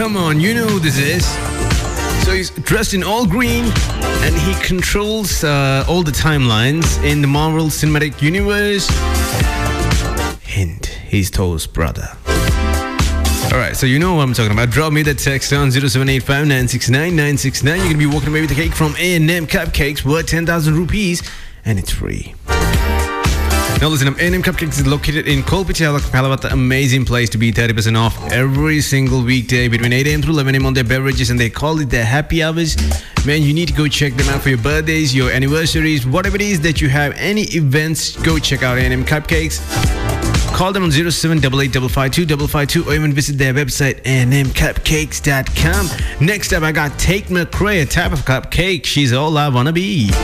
Come on, you know who this is. So he's dressed in all green and he controls all the timelines in the Marvel Cinematic Universe. Hint, he's Thor's brother. Alright, so you know what I'm talking about. Drop me that text on 0785969969. You're going to be walking away with a cake from A&M Cupcakes worth 10,000 rupees and it's free. Now listen up, A&M Cupcakes is located in Kolpitiala, Palavatta. Amazing place to be. 30% off every single weekday between 8 a.m. through 11 a.m. on their beverages, and they call it their happy hours. Man, you need to go check them out for your birthdays, your anniversaries, whatever it is that you have, any events, go check out A&M Cupcakes. Call them on 0788552552 or even visit their website anmcupcakes.com. Next up, I got Tate McRae, a type of cupcake. She's all I wanna be.